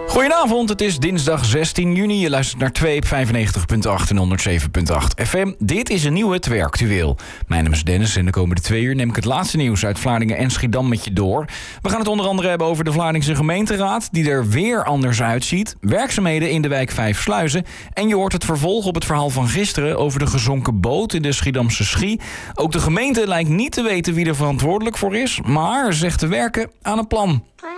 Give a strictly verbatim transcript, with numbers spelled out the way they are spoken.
Goedenavond, het is dinsdag zestien juni. Je luistert naar twee op vijfennegentig komma acht en honderdzeven komma acht F M. Dit is een nieuwe twee actueel. Mijn naam is Dennis en de komende twee uur neem ik het laatste nieuws uit Vlaardingen en Schiedam met je door. We gaan het onder andere hebben over de Vlaardingse gemeenteraad, die er weer anders uitziet. Werkzaamheden in de wijk Vijfsluizen. En je hoort het vervolg op het verhaal van gisteren over de gezonken boot in de Schiedamse Schie. Ook de gemeente lijkt niet te weten wie er verantwoordelijk voor is, maar zegt te werken aan een plan.